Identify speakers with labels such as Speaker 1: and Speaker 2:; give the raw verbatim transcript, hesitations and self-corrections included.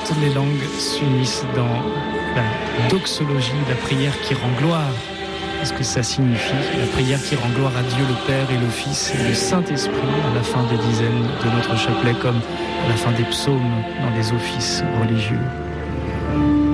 Speaker 1: toutes les langues s'unissent dans la doxologie, la prière qui rend gloire. Qu'est-ce que ça signifie? La prière qui rend gloire à Dieu le Père et le Fils et le Saint-Esprit à la fin des dizaines de notre chapelet, comme à la fin des psaumes dans les offices religieux.